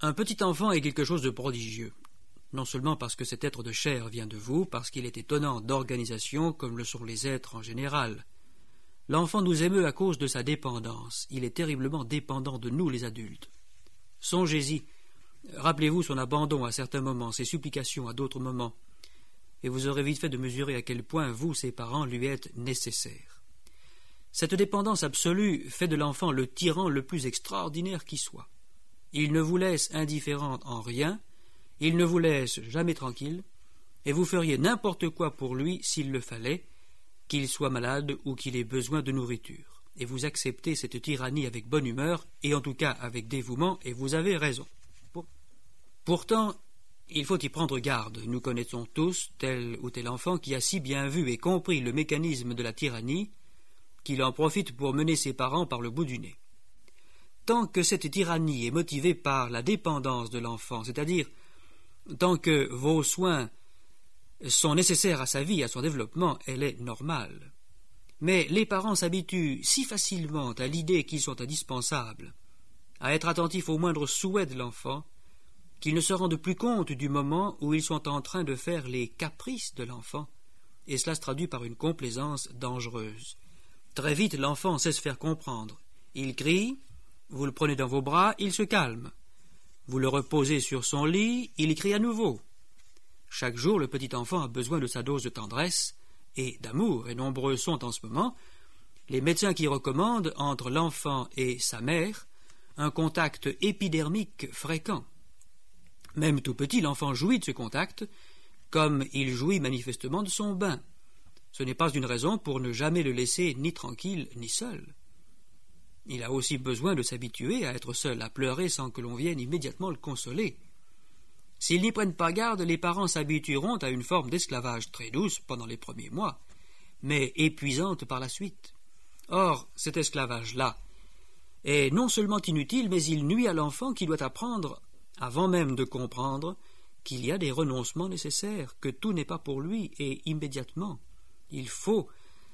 Un petit enfant est quelque chose de prodigieux, non seulement parce que cet être de chair vient de vous, parce qu'il est étonnant d'organisation comme le sont les êtres en général. L'enfant nous émeut à cause de sa dépendance, il est terriblement dépendant de nous les adultes. Songez-y, rappelez-vous son abandon à certains moments, ses supplications à d'autres moments, et vous aurez vite fait de mesurer à quel point vous, ses parents, lui êtes nécessaires. Cette dépendance absolue fait de l'enfant le tyran le plus extraordinaire qui soit. Il ne vous laisse indifférente en rien, il ne vous laisse jamais tranquille, et vous feriez n'importe quoi pour lui s'il le fallait, qu'il soit malade ou qu'il ait besoin de nourriture. Et vous acceptez cette tyrannie avec bonne humeur, et en tout cas avec dévouement, et vous avez raison. Pourtant, il faut y prendre garde. Nous connaissons tous tel ou tel enfant qui a si bien vu et compris le mécanisme de la tyrannie qu'il en profite pour mener ses parents par le bout du nez. Tant que cette tyrannie est motivée par la dépendance de l'enfant, c'est-à-dire tant que vos soins sont nécessaires à sa vie, à son développement, elle est normale. Mais les parents s'habituent si facilement à l'idée qu'ils sont indispensables, à être attentifs aux moindres souhaits de l'enfant, qu'ils ne se rendent plus compte du moment où ils sont en train de faire les caprices de l'enfant, et cela se traduit par une complaisance dangereuse. Très vite, l'enfant sait se faire comprendre. Il crie, vous le prenez dans vos bras, il se calme. Vous le reposez sur son lit, il crie à nouveau. Chaque jour, le petit enfant a besoin de sa dose de tendresse et d'amour, et nombreux sont en ce moment les médecins qui recommandent, entre l'enfant et sa mère, un contact épidermique fréquent. Même tout petit, l'enfant jouit de ce contact, comme il jouit manifestement de son bain. Ce n'est pas une raison pour ne jamais le laisser ni tranquille ni seul. Il a aussi besoin de s'habituer à être seul, à pleurer sans que l'on vienne immédiatement le consoler. S'ils n'y prennent pas garde, les parents s'habitueront à une forme d'esclavage très douce pendant les premiers mois, mais épuisante par la suite. Or, cet esclavage-là est non seulement inutile, mais il nuit à l'enfant qui doit apprendre, avant même de comprendre, qu'il y a des renoncements nécessaires, que tout n'est pas pour lui, et immédiatement. Il faut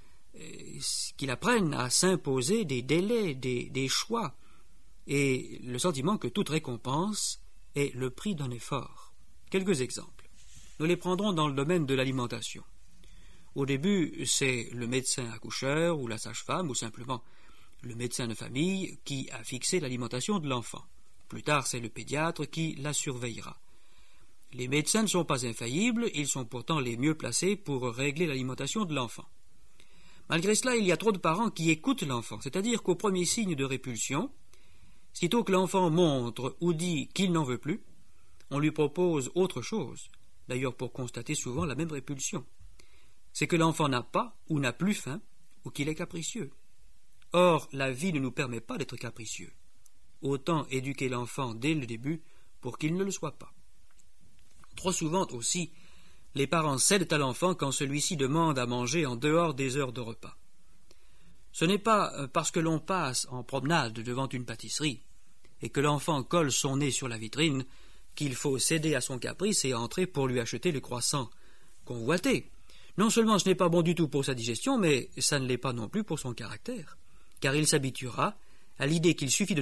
qu'il apprenne à s'imposer des délais, des choix, et le sentiment que toute récompense est le prix d'un effort. Quelques exemples. Nous les prendrons dans le domaine de l'alimentation. Au début, c'est le médecin accoucheur ou la sage-femme ou simplement le médecin de famille qui a fixé l'alimentation de l'enfant. Plus tard, c'est le pédiatre qui la surveillera. Les médecins ne sont pas infaillibles, ils sont pourtant les mieux placés pour régler l'alimentation de l'enfant. Malgré cela, il y a trop de parents qui écoutent l'enfant, c'est-à-dire qu'au premier signe de répulsion, sitôt que l'enfant montre ou dit qu'il n'en veut plus, on lui propose autre chose, d'ailleurs pour constater souvent la même répulsion. C'est que l'enfant n'a pas ou n'a plus faim, ou qu'il est capricieux. Or, la vie ne nous permet pas d'être capricieux. Autant éduquer l'enfant dès le début pour qu'il ne le soit pas. Trop souvent aussi, les parents cèdent à l'enfant quand celui-ci demande à manger en dehors des heures de repas. Ce n'est pas parce que l'on passe en promenade devant une pâtisserie et que l'enfant colle son nez sur la vitrine qu'il faut céder à son caprice et entrer pour lui acheter le croissant convoité. Non seulement ce n'est pas bon du tout pour sa digestion, mais ça ne l'est pas non plus pour son caractère, car il s'habituera à l'idée qu'il suffit de